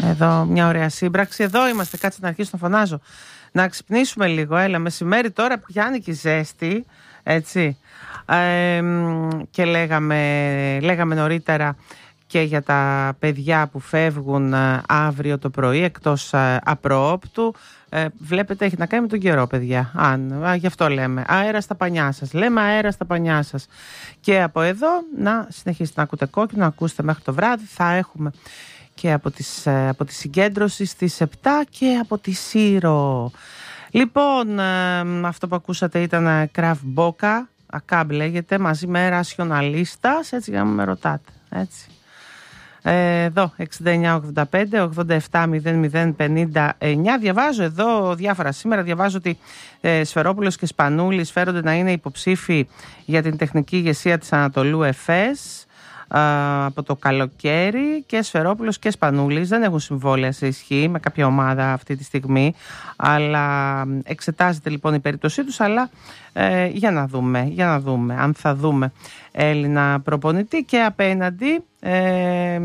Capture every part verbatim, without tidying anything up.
Εδώ μια ωραία σύμπραξη. Εδώ είμαστε, κάτσε να αρχίσω να φωνάζω. Να ξυπνήσουμε λίγο, έλα, μεσημέρι τώρα πιάνει και ζέστη, έτσι. Ε, και λέγαμε, λέγαμε νωρίτερα και για τα παιδιά που φεύγουν αύριο το πρωί εκτός απροόπτου. Ε, βλέπετε, έχει να κάνει με τον καιρό, παιδιά. Αν, α, γι' αυτό λέμε. Αέρα στα πανιά σας. Λέμε αέρα στα πανιά σας. Και από εδώ να συνεχίσετε να ακούτε Κόκκινο, να ακούσετε μέχρι το βράδυ. Θα έχουμε και από, τις, από τη συγκέντρωση στις επτά και από τη Σύρο. Λοιπόν, ε, αυτό που ακούσατε ήταν Κραβ Μπόκα, Ακάμπ λέγεται, μαζί με Ρασιοναλίστας, έτσι για να με ρωτάτε, έτσι. Ε, εδώ, εξήντα εννιά ογδόντα πέντε ογδόντα επτά μηδέν μηδέν πενήντα εννιά. Διαβάζω εδώ διάφορα σήμερα. Διαβάζω ότι ε, Σφερόπουλος και Σπανούλης φέρονται να είναι υποψήφοι για την τεχνική ηγεσία της Ανατολού Εφές από το καλοκαίρι, και Σφερόπουλος και Σπανούλης δεν έχουν συμβόλαια σε ισχύ με κάποια ομάδα αυτή τη στιγμή, αλλά εξετάζεται λοιπόν η περίπτωσή τους, αλλά ε, για να δούμε, για να δούμε αν θα δούμε Έλληνα προπονητή. Και απέναντι ε,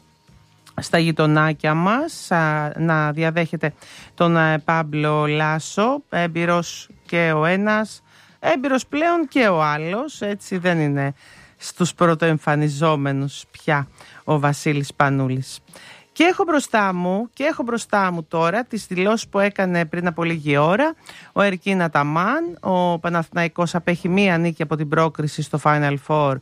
στα γειτονάκια μας α, να διαδέχεται τον ε, Πάμπλο Λάσο, έμπειρος και ο ένας, έμπειρος πλέον και ο άλλος, έτσι δεν είναι στους πρωτοεμφανιζόμενους πια ο Βασίλης Πανούλης. Και έχω μπροστά μου, και έχω μπροστά μου τώρα τις δηλώσεις που έκανε πριν από λίγη ώρα ο Ερκίν Αταμάν. Ο Παναθηναϊκός απέχει μία νίκη από την πρόκριση στο Final Four,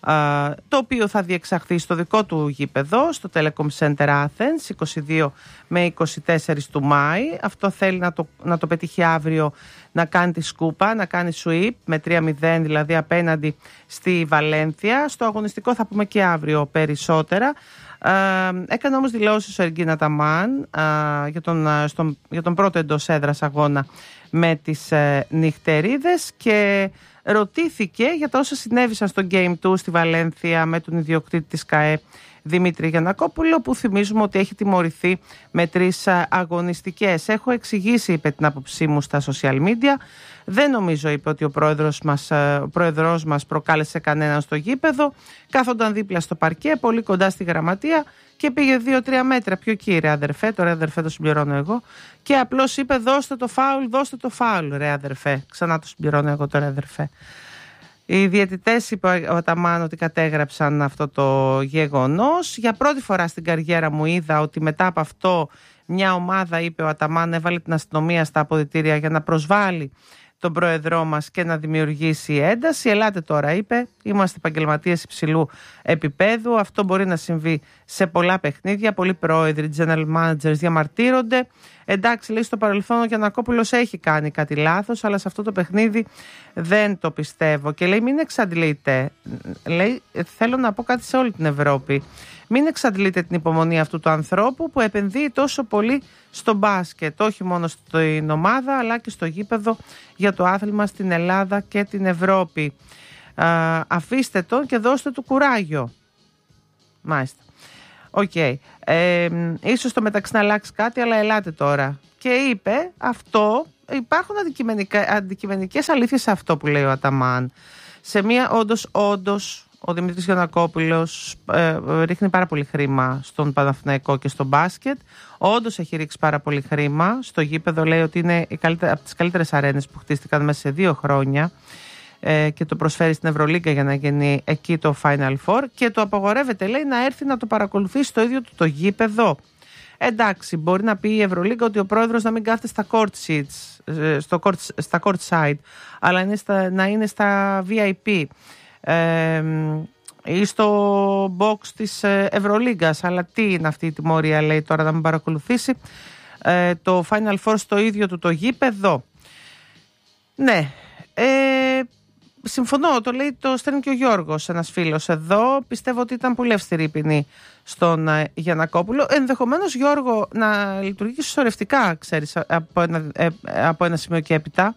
το οποίο θα διεξαχθεί στο δικό του γήπεδο, στο Telecom Center Athens, είκοσι δύο με είκοσι τέσσερα του Μάη. Αυτό θέλει να το, να το πετύχει αύριο, να κάνει τη σκούπα, να κάνει sweep με τρία μηδέν, δηλαδή απέναντι στη Βαλένθια. Στο αγωνιστικό θα πούμε και αύριο περισσότερα. Ε, έκανε όμως δηλώσεις ο Ερκίν Αταμάν για, τον, στον, για τον πρώτο εντός έδρας αγώνα με τις ε, νυχτερίδες, και ρωτήθηκε για τα όσα συνέβησαν στο Game two στη Βαλένθια με τον ιδιοκτήτη της ΚΑΕ Δημήτρη Γιαννακόπουλο, που θυμίζουμε ότι έχει τιμωρηθεί με τρεις αγωνιστικές. Έχω εξηγήσει, είπε, την άποψή μου στα social media. Δεν νομίζω, είπε, ότι ο πρόεδρος μας, ο πρόεδρος μας προκάλεσε κανέναν στο γήπεδο. Κάθονταν δίπλα στο παρκέ, πολύ κοντά στη γραμματεία, και πήγε δύο τρία μέτρα πιο εκεί, ρε αδερφέ. Τώρα, αδερφέ, το συμπληρώνω εγώ. Και απλώς είπε: δώστε το φάουλ, δώστε το φάουλ, ρε αδερφέ. Ξανά το συμπληρώνω εγώ τώρα, αδερφέ. Οι διαιτητές, είπε ο Αταμάν, ότι κατέγραψαν αυτό το γεγονός. Για πρώτη φορά στην καριέρα μου είδα ότι μετά από αυτό μια ομάδα, είπε ο Αταμάν, έβαλε την αστυνομία στα αποδυτήρια για να προσβάλλει τον πρόεδρό μας και να δημιουργήσει ένταση. Ελάτε τώρα, είπε, είμαστε επαγγελματίες υψηλού επίπεδου. Αυτό μπορεί να συμβεί σε πολλά παιχνίδια. Πολλοί πρόεδροι, general managers διαμαρτύρονται. Εντάξει, λέει, στο παρελθόν ο Γιαννακόπουλος έχει κάνει κάτι λάθος, αλλά σε αυτό το παιχνίδι δεν το πιστεύω. Και λέει, μην εξαντλείτε. Λέει, θέλω να πω κάτι σε όλη την Ευρώπη. Μην εξαντλείτε την υπομονή αυτού του ανθρώπου που επενδύει τόσο πολύ στο μπάσκετ, όχι μόνο στην ομάδα αλλά και στο γήπεδο για το άθλημα στην Ελλάδα και την Ευρώπη. Α, αφήστε τον και δώστε του κουράγιο. Μάλιστα. Οκ. Okay. Ε, ίσως το μεταξύ να αλλάξει κάτι, αλλά ελάτε τώρα. Και είπε αυτό, υπάρχουν αντικειμενικές αλήθειες σε αυτό που λέει ο Αταμάν. Σε μία όντως, όντως, ο Δημήτρης Γιαννακόπουλος ε, ρίχνει πάρα πολύ χρήμα στον Παναθηναϊκό και στο μπάσκετ. Όντως έχει ρίξει πάρα πολύ χρήμα. Στο γήπεδο λέει ότι είναι η καλύτερη, από τις καλύτερες αρένες που χτίστηκαν μέσα σε δύο χρόνια, ε, και το προσφέρει στην Ευρωλίγκα για να γίνει εκεί το Final Four, και το απαγορεύεται, λέει, να έρθει να το παρακολουθήσει στο ίδιο του το γήπεδο. Εντάξει, μπορεί να πει η Ευρωλίγκα ότι ο πρόεδρος να μην κάθεται στα court seats, στο court, στα court side, αλλά είναι στα, να είναι στα βι άι πι. Ε, ή στο box της Ευρωλίγκας. Αλλά τι είναι αυτή η τιμωρία, λέει, τώρα να μην παρακολουθήσει ε, το Final Four στο ίδιο του το γήπεδο? Ναι, ε, συμφωνώ, το λέει, το στέλνει και ο Γιώργος, ένας φίλος εδώ. Πιστεύω ότι ήταν πολύ αυστηρή η ποινή στον ε, Γιαννακόπουλο. Ενδεχομένως, Γιώργο, να λειτουργήσει σωρευτικά, ξέρεις, από ένα, ε, από ένα σημείο και έπειτα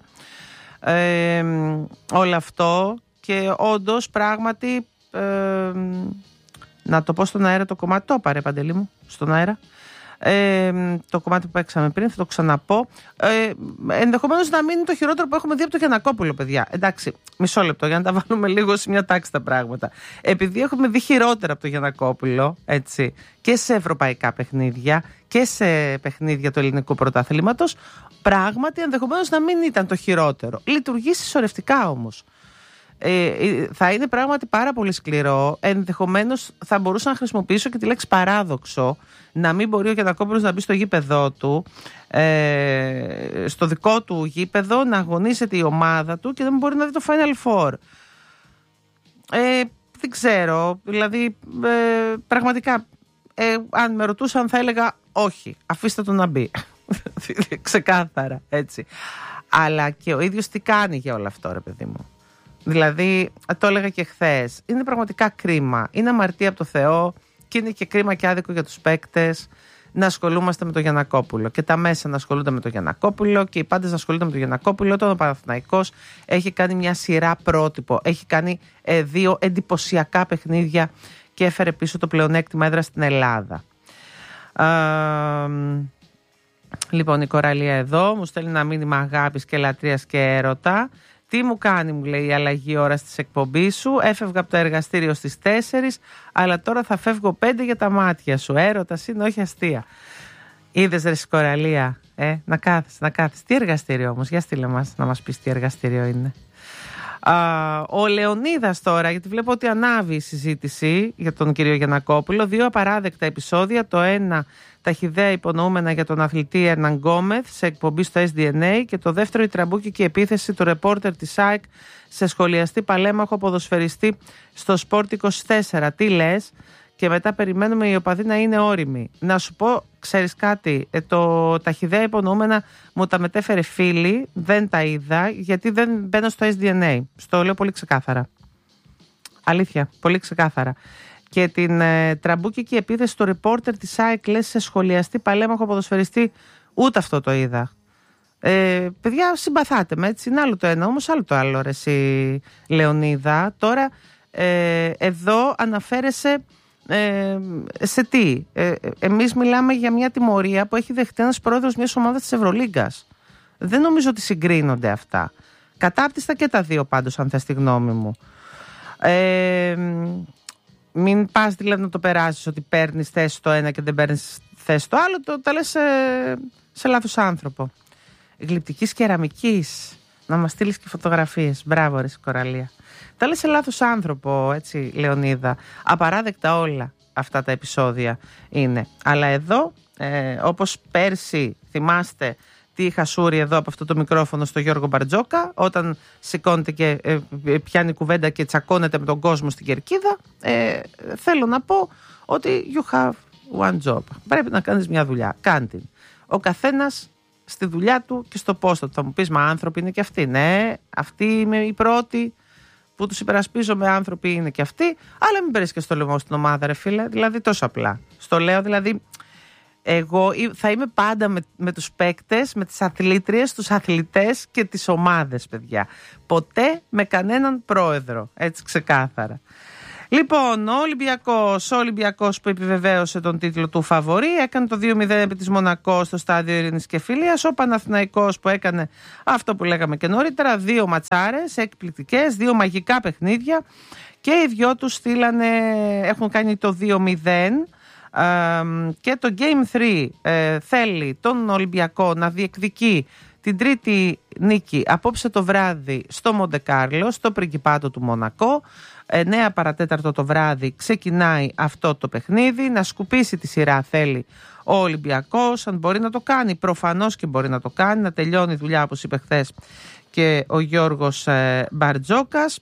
ε, όλο αυτό. Και όντως, πράγματι, ε, να το πω στον αέρα το κομμάτι, το πάρε, Παντελή μου, στον αέρα. Ε, το κομμάτι που παίξαμε πριν, θα το ξαναπώ. Ε, ενδεχομένως να μην είναι το χειρότερο που έχουμε δει από το Γιαννακόπουλο, παιδιά. Εντάξει, μισό λεπτό για να τα βάλουμε λίγο σε μια τάξη τα πράγματα. Επειδή έχουμε δει χειρότερα από το Γιαννακόπουλο, έτσι, και σε ευρωπαϊκά παιχνίδια και σε παιχνίδια του ελληνικού πρωταθλήματος, πράγματι ενδεχομένως να μην ήταν το χειρότερο. Λειτουργεί συσσωρευτικά όμως. Ε, θα είναι πράγματι πάρα πολύ σκληρό. Ενδεχομένως θα μπορούσα να χρησιμοποιήσω και τη λέξη παράδοξο, να μην μπορεί ο Γιαννακόπουλος να μπει στο γήπεδό του, ε, στο δικό του γήπεδο, να αγωνίζεται η ομάδα του και δεν μπορεί να δει το Final Four. Ε, δεν ξέρω, δηλαδή ε, πραγματικά ε, αν με ρωτούσαν θα έλεγα όχι, αφήστε τον να μπει. Ξεκάθαρα, έτσι. Αλλά και ο ίδιος τι κάνει για όλο αυτό, ρε παιδί μου. Δηλαδή, το έλεγα και χθες, είναι πραγματικά κρίμα. Είναι αμαρτία από το Θεό και είναι και κρίμα και άδικο για τους παίκτες να ασχολούμαστε με τον Γιαννακόπουλο. Και τα μέσα να ασχολούνται με τον Γιαννακόπουλο και οι πάντες να ασχολούνται με τον Γιαννακόπουλο. Όταν ο Παναθηναϊκός έχει κάνει μια σειρά πρότυπο, έχει κάνει ε, δύο εντυπωσιακά παιχνίδια και έφερε πίσω το πλεονέκτημα έδρα στην Ελλάδα. Α, λοιπόν, η Κοραλία εδώ μου στέλνει ένα μήνυμα αγάπης και λατρείας και έρωτα. Τι μου κάνει, μου λέει, η αλλαγή ώρα της εκπομπής σου. Έφευγα από το εργαστήριο στις τέσσερις, αλλά τώρα θα φεύγω πέντε για τα μάτια σου. Έρωτας είναι, όχι αστεία. Είδες, ρε Κοραλία, ε, να κάθεις, να κάθεις. Τι εργαστήριο όμως, για στείλε μας να μας πεις τι εργαστήριο είναι. Α, ο Λεωνίδας τώρα, γιατί βλέπω ότι ανάβει η συζήτηση για τον κύριο Γιαννακόπουλο. Δύο απαράδεκτα επεισόδια. Το ένα, τα χυδαία υπονοούμενα για τον αθλητή Ερναν Γκόμεθ σε εκπομπή στο ες ντι εν έι, και το δεύτερο, η τραμπούκικη επίθεση του ρεπόρτερ της ΑΕΚ σε σχολιαστή παλέμαχο ποδοσφαιριστή στο Σπορτ είκοσι τέσσερα. Τι λες? Και μετά περιμένουμε οι οπαδοί να είναι όριμοι. Να σου πω, ξέρεις κάτι, το, τα χυδαία υπονοούμενα μου τα μετέφερε φίλη, δεν τα είδα, γιατί δεν μπαίνω στο ες ντι εν έι. Στο λέω πολύ ξεκάθαρα. Αλήθεια, πολύ ξεκάθαρα. Και την ε, τραμπούκικη επίθεση του ρεπόρτερ της ΑΕΚ, λες, σε σχολιαστή παλέμαχο ποδοσφαιριστή, ούτε αυτό το είδα. Ε, παιδιά, συμπαθάτε με, έτσι, είναι άλλο το ένα, όμως άλλο το άλλο, ρε εσύ Λεωνίδα. Τώρα, ε, εδώ αναφέρεσαι Ε, σε τι? Ε, εμείς μιλάμε για μια τιμωρία που έχει δεχτεί ένας πρόεδρος μιας ομάδας της Ευρωλίγκας. Δεν νομίζω ότι συγκρίνονται αυτά. Κατάπτυστα και τα δύο πάντως, αν θες τη γνώμη μου. Ε, μην πας δηλαδή να το περάσεις ότι παίρνεις θέση στο ένα και δεν παίρνεις θέση στο άλλο. Το, τα λες σε, σε λάθος άνθρωπο. Γλυπτικής κεραμικής. Να μας στείλεις και φωτογραφίες. Μπράβο, ρε Κοραλία. Τα λες σε λάθος άνθρωπο, έτσι, Λεωνίδα. Απαράδεκτα όλα αυτά τα επεισόδια είναι. Αλλά εδώ, ε, όπως πέρσι, θυμάστε τι είχα σούρει εδώ από αυτό το μικρόφωνο στο Γιώργο Μπαρτζόκα, όταν σηκώνεται και ε, πιάνει κουβέντα και τσακώνεται με τον κόσμο στην κερκίδα, ε, θέλω να πω ότι you have one job. Πρέπει να κάνεις μια δουλειά. Κάν' την. Ο καθένας στη δουλειά του και στο πόστο του. Θα μου πεις, μα άνθρωποι είναι και αυτοί. Ναι, αυτοί είμαι οι πρώτοι που τους υπερασπίζομαι, άνθρωποι είναι και αυτοί, αλλά μην παίρνεις και στο λαιμό στην ομάδα, ρε φίλε. Δηλαδή, τόσο απλά. Στο λέω, δηλαδή, εγώ θα είμαι πάντα με, με τους παίκτες, με τις αθλήτριες, τους αθλητές και τις ομάδες, παιδιά. Ποτέ με κανέναν πρόεδρο. Έτσι, ξεκάθαρα. Λοιπόν, ο Ολυμπιακός, ο Ολυμπιακός που επιβεβαίωσε τον τίτλο του φαβορί, έκανε το δύο μηδέν επί της Μονακό στο στάδιο Ειρήνης και Φιλίας. Ο Παναθηναϊκός που έκανε αυτό που λέγαμε και νωρίτερα, δύο ματσάρες εκπληκτικές, δύο μαγικά παιχνίδια, και οι δυο τους στείλανε, έχουν κάνει το δύο μηδέν. Uh, και το Game τρία uh, θέλει τον Ολυμπιακό να διεκδικεί την τρίτη νίκη απόψε το βράδυ στο Μοντεκάρλο, στο Πριγκιπάτο του Μονακό. εννέα παρατέταρτο το βράδυ ξεκινάει αυτό το παιχνίδι. Να σκουπίσει τη σειρά θέλει ο Ολυμπιακός. Αν μπορεί να το κάνει, προφανώς και μπορεί να το κάνει, να τελειώνει η δουλειά, όπως είπε χθες και ο Γιώργος ε, Μπαρτζόκας.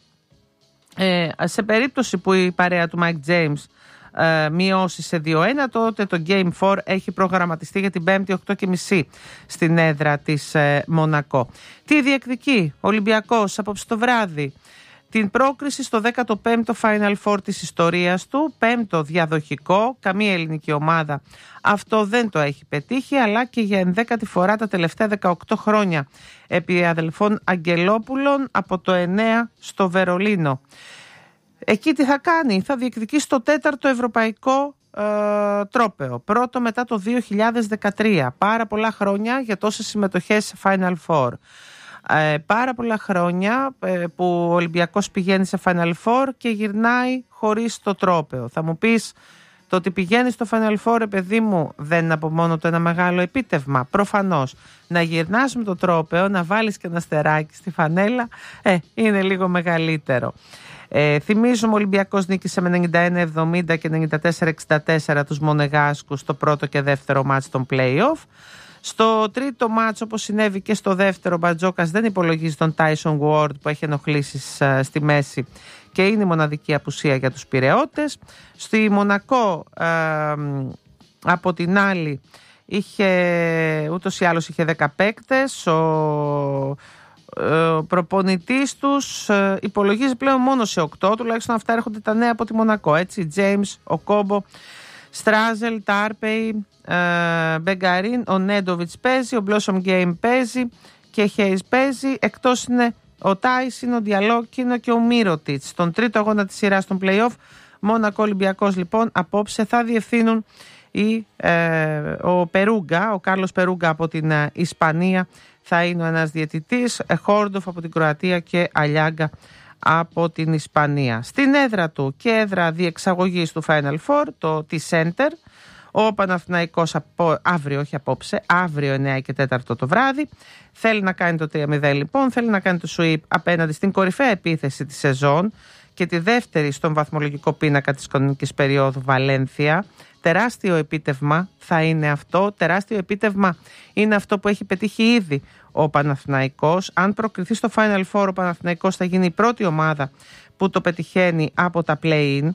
Ε, σε περίπτωση που η παρέα του Mike James ε, μειώσει σε δύο ένα, τότε το Game τέσσερα έχει προγραμματιστεί για την Πέμπτη οκτώ και μισή στην έδρα της ε, Μονακό. Τι διεκδικεί ο Ολυμπιακός απόψε το βράδυ? Την πρόκριση στο δέκατο πέμπτο Final Four της ιστορίας του, πέμπτο διαδοχικό, καμία ελληνική ομάδα αυτό δεν το έχει πετύχει, αλλά και για ενδέκατη φορά τα τελευταία δεκαοκτώ χρόνια επί αδελφών Αγγελόπουλων από το εννέα στο Βερολίνο. Εκεί τι θα κάνει? Θα διεκδικήσει το τέταρτο ευρωπαϊκό ε, τρόπαιο. Πρώτο μετά το δύο χιλιάδες δεκατρία. Πάρα πολλά χρόνια για τόσες συμμετοχές σε Final Four. Ε, πάρα πολλά χρόνια ε, που ο Ολυμπιακός πηγαίνει σε Final Four και γυρνάει χωρίς το τρόπαιο. Θα μου πεις, το ότι πηγαίνει στο Final Four, παιδί μου, δεν είναι από μόνο το ένα μεγάλο επίτευγμα. Προφανώς. Να γυρνάς με το τρόπαιο, να βάλεις και ένα αστεράκι στη φανέλα, ε, είναι λίγο μεγαλύτερο. Ε, θυμίζουμε ο Ολυμπιακός νίκησε με ενενήντα ένα εβδομήντα και ενενήντα τέσσερα εξήντα τέσσερα τους Μονεγάσκους στο πρώτο και δεύτερο μάτς των play-off. Στο τρίτο μάτς, όπως συνέβη και στο δεύτερο, ο Μπατζόκας δεν υπολογίζει τον Tyson Ward που έχει ενοχλήσεις uh, στη μέση και είναι η μοναδική απουσία για τους Πειραιώτες. Στη Μονακό, uh, από την άλλη, είχε, ούτως ή άλλως είχε δέκα παίκτες. Ο, ο προπονητής τους uh, υπολογίζει πλέον μόνο σε οκτώ, τουλάχιστον αυτά έρχονται τα νέα από τη Μονακό. Έτσι, James, ο Κόμπο, Στράζελ, Τάρπεϊ, Μπεγκαρίν, ο Νέντοβιτς παίζει, ο Blossom Game παίζει και Χέις παίζει. Εκτός είναι ο Τάισιν, ο Διαλόκινο και ο Μύρωτιτς. Τον τρίτο αγώνα της σειράς των play-off, Μόνακο Ολυμπιακός λοιπόν, απόψε θα διευθύνουν η, ε, ο Περούγκα, ο Κάρλος Περούγκα από την ε, Ισπανία θα είναι ο ένας διαιτητής, ε, Χόρντοφ από την Κροατία και Αλιάγκα από την Ισπανία. Στην έδρα του και έδρα διεξαγωγής του Final Four, το T-Center, ο Παναθηναϊκός από, αύριο, όχι απόψε, αύριο εννιά και τέσσερα το βράδυ, θέλει να κάνει το τρία μηδέν λοιπόν, θέλει να κάνει το sweep απέναντι στην κορυφαία επίθεση της σεζόν και τη δεύτερη στον βαθμολογικό πίνακα της κανονικής περίοδου Βαλένθια. Τεράστιο επίτευγμα θα είναι αυτό, τεράστιο επίτευγμα είναι αυτό που έχει πετύχει ήδη ο Παναθηναϊκός. Αν προκριθεί στο Final Four, ο Παναθηναϊκός θα γίνει η πρώτη ομάδα που το πετυχαίνει από τα play-in,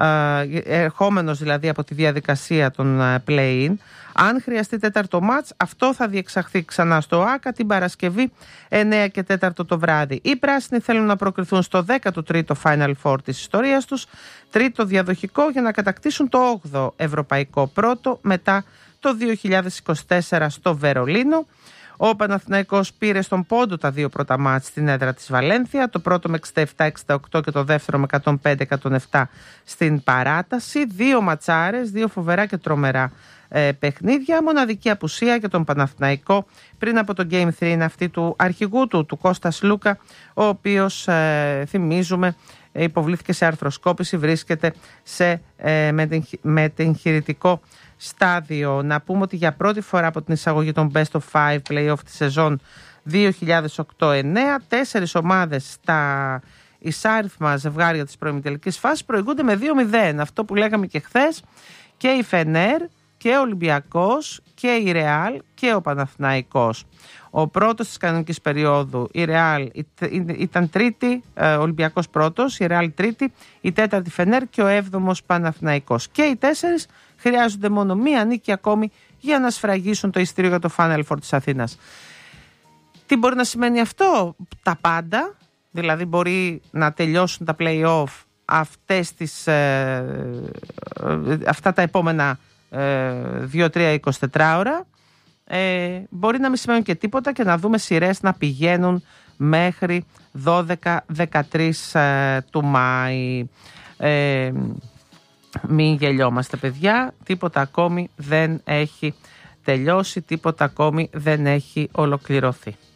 ερχόμενος δηλαδή από τη διαδικασία των play-in. Αν χρειαστεί τέταρτο μάτς, αυτό θα διεξαχθεί ξανά στο ΆΚΑ την Παρασκευή εννιά και τέσσερα το βράδυ. Οι πράσινοι θέλουν να προκριθούν στο δέκατο τρίτο Final Four της ιστορίας τους, τρίτο διαδοχικό για να κατακτήσουν το όγδοο ευρωπαϊκό πρώτο μετά το δύο χιλιάδες είκοσι τέσσερα στο Βερολίνο. Ο Παναθηναϊκός πήρε στον πόντο τα δύο πρώτα μάτς στην έδρα της Βαλένθια, το πρώτο με εξήντα επτά εξήντα οκτώ και το δεύτερο με εκατόν πέντε εκατόν επτά στην παράταση. Δύο ματσάρες, δύο φοβερά και τρομερά ε, παιχνίδια. Μοναδική απουσία για τον Παναθηναϊκό πριν από το Game τρία είναι αυτή του αρχηγού του, του Κώστας Λούκα, ο οποίος ε, θυμίζουμε υποβλήθηκε σε αρθροσκόπηση, βρίσκεται σε ε, μετεγχειρητικό στάδιο. Να πούμε ότι για πρώτη φορά από την εισαγωγή των Best of Five play-off τη σεζόν δύο χιλιάδες οκτώ εννιά, τέσσερις ομάδες στα εισάριθμα ζευγάρια της προημιτελικής φάσης προηγούνται με δύο μηδέν. Αυτό που λέγαμε και χθες, και η Φενέρ και ο Ολυμπιακός και η Ρεάλ και ο Παναθηναϊκός. Ο πρώτος της κανονικής περίοδου, η Ρεάλ ήταν τρίτη, ο Ολυμπιακός πρώτος, η Ρεάλ τρίτη, η τέταρτη Φενέρ και ο έβδομος Παναθηναϊκός. Και οι τέσσερις χρειάζονται μόνο μία νίκη ακόμη για να σφραγίσουν το ειστήριο για το Final Four της Αθήνας. Τι μπορεί να σημαίνει αυτό? Τα πάντα, δηλαδή μπορεί να τελειώσουν τα play-off αυτές τις, ε, αυτά τα επόμενα ε, δύο τρία εικοσιτέσσερα ώρα. Ε, μπορεί να μην σημαίνουν και τίποτα και να δούμε σειρές να πηγαίνουν μέχρι δώδεκα δεκατρείς ε, του Μάη. Ε, μην γελιόμαστε παιδιά, τίποτα ακόμη δεν έχει τελειώσει, τίποτα ακόμη δεν έχει ολοκληρωθεί.